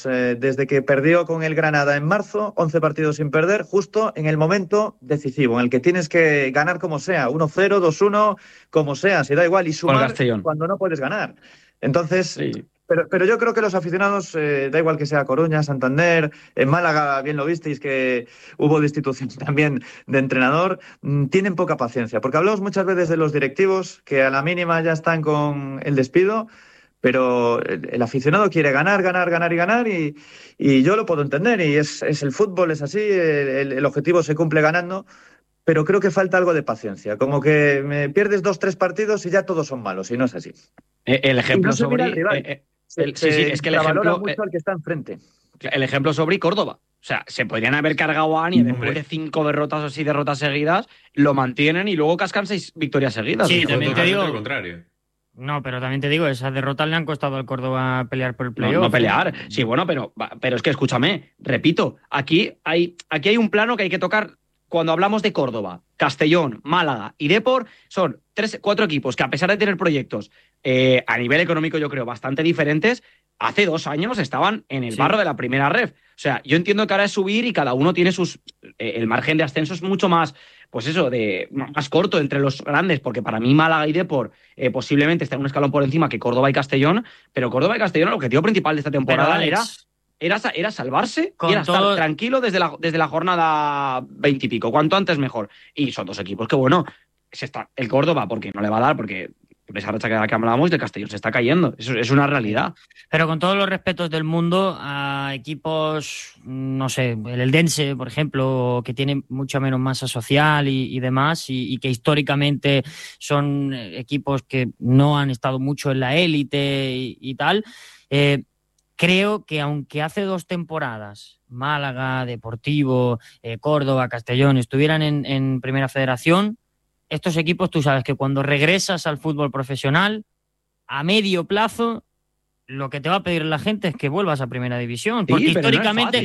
desde que perdió con el Granada en marzo, 11 partidos sin perder, justo en el momento decisivo, en el que tienes que ganar como sea, 1-0, 2-1, como sea, si da igual, y sumar cuando no puedes ganar. Entonces, sí. Pero yo creo que los aficionados, da igual que sea Coruña, Santander, en Málaga, bien lo visteis, que hubo destitución también de entrenador, tienen poca paciencia, porque hablamos muchas veces de los directivos que a la mínima ya están con el despido, pero el aficionado quiere ganar, ganar, ganar y ganar, y yo lo puedo entender, y es el fútbol, es así, el objetivo se cumple ganando, pero creo que falta algo de paciencia, como que me pierdes 2, 3 partidos y ya todos son malos, y no es así. El ejemplo no se mira al sobre... rival. sí, es que el ejemplo... mucho al que está enfrente. El ejemplo sobre Córdoba. O sea, se podrían haber cargado a Ania después de 5 derrotas o 6 derrotas seguidas, lo mantienen y luego cascan 6 victorias seguidas. Sí, también te digo... Lo contrario. No, pero también te digo, esas derrotas le han costado al Córdoba pelear por el playoff. No pelear, sí, bueno, pero es que escúchame, repito, aquí hay un plano que hay que tocar. Cuando hablamos de Córdoba, Castellón, Málaga y Depor, son 4 equipos que, a pesar de tener proyectos a nivel económico, yo creo, bastante diferentes, hace 2 años estaban en el barro de la primera ref. O sea, yo entiendo que ahora es subir y cada uno tiene sus... el margen de ascenso es mucho más, pues eso, más corto entre los grandes, porque para mí Málaga y Depor posiblemente están un escalón por encima que Córdoba y Castellón, pero Córdoba y Castellón, el objetivo principal de esta temporada era salvarse y era estar tranquilo desde la jornada 20 y pico, cuanto antes mejor. Y son 2 equipos que, bueno, el Córdoba, porque no le va a dar, porque esa racha que hablábamos, del Castellón se está cayendo. Eso es una realidad. Pero con todos los respetos del mundo, a equipos, no sé, el Eldense, por ejemplo, que tiene mucha menos masa social y demás, y que históricamente son equipos que no han estado mucho en la élite y tal, creo que aunque hace 2 temporadas Málaga, Deportivo, Córdoba, Castellón estuvieran en Primera Federación, estos equipos, tú sabes que cuando regresas al fútbol profesional, a medio plazo, lo que te va a pedir la gente es que vuelvas a Primera División. Porque históricamente...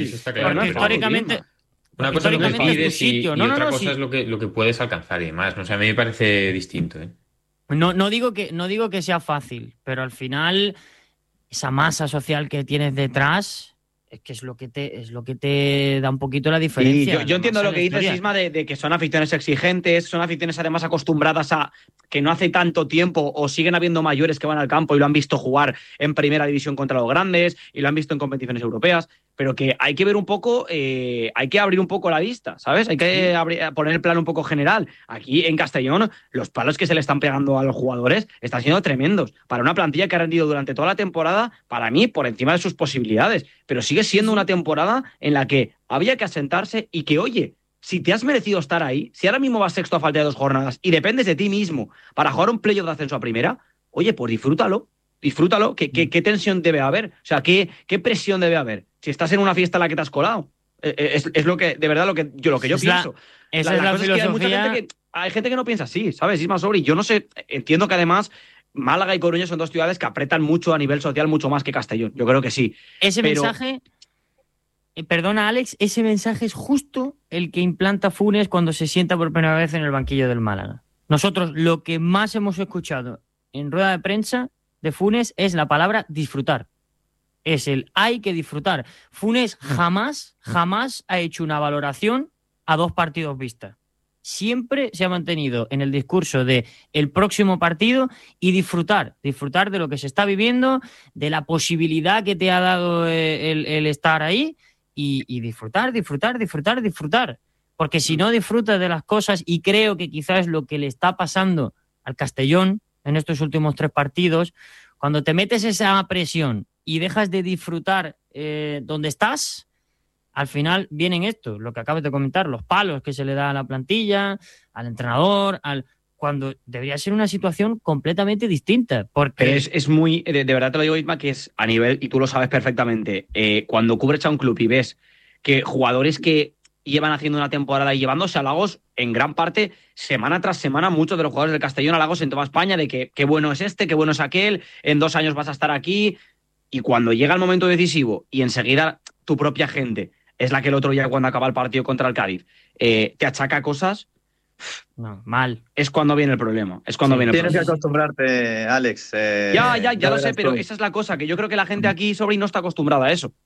Una cosa es lo que pides y otra cosa es lo que puedes alcanzar y demás. No sé, a mí me parece distinto, ¿eh? No digo que sea fácil, pero al final... esa masa social que tienes detrás es que es lo que te da un poquito la diferencia. Yo entiendo lo que dices, Isma, de que son aficiones exigentes, son aficiones además acostumbradas a que no hace tanto tiempo o siguen habiendo mayores que van al campo y lo han visto jugar en Primera División contra los grandes y lo han visto en competiciones europeas, pero que hay que ver un poco, hay que abrir un poco la vista, ¿sabes? Hay que poner el plano un poco general. Aquí en Castellón, los palos que se le están pegando a los jugadores están siendo tremendos. Para una plantilla que ha rendido durante toda la temporada, para mí, por encima de sus posibilidades, pero sigue siendo una temporada en la que había que asentarse y que, oye, si te has merecido estar ahí, si ahora mismo vas sexto a falta de 2 jornadas y dependes de ti mismo para jugar un playoff de ascenso a primera, oye, pues disfrútalo. ¿Qué tensión debe haber? O sea, ¿qué presión debe haber? Si estás en una fiesta en la que te has colado. Es lo que, de verdad, lo que yo pienso. Esa es la filosofía. Hay gente que no piensa así, ¿sabes? Isma Sobri, yo no sé, entiendo que además Málaga y Coruña son 2 ciudades que apretan mucho a nivel social, mucho más que Castellón. Yo creo que sí. Mensaje... Perdona, Alex, ese mensaje es justo el que implanta Funes cuando se sienta por primera vez en el banquillo del Málaga. Nosotros lo que más hemos escuchado en rueda de prensa de Funes es la palabra disfrutar. Es el hay que disfrutar. Funes jamás ha hecho una valoración a 2 partidos vista. Siempre se ha mantenido en el discurso de el próximo partido y disfrutar de lo que se está viviendo, de la posibilidad que te ha dado el estar ahí y disfrutar. Porque si no disfrutas de las cosas, y creo que quizás es lo que le está pasando al Castellón en estos últimos 3 partidos, cuando te metes esa presión y dejas de disfrutar donde estás, al final vienen esto, lo que acabas de comentar, los palos que se le da a la plantilla, al entrenador, cuando debería ser una situación completamente distinta. Porque... Pero es muy, de verdad te lo digo, Isma, que es a nivel, y tú lo sabes perfectamente, cuando cubres a un club y ves que jugadores que llevan haciendo una temporada y llevándose halagos, en gran parte, semana tras semana, muchos de los jugadores del Castellón halagos en toda España de que qué bueno es este, qué bueno es aquel, en 2 años vas a estar aquí, y cuando llega el momento decisivo y enseguida tu propia gente es la que el otro día, cuando acaba el partido contra el Cádiz, te achaca cosas, no, mal. Es cuando viene el problema. Tienes que acostumbrarte, Alex. Ya lo sé, pero esa es la cosa, que yo creo que la gente aquí no está acostumbrada a eso.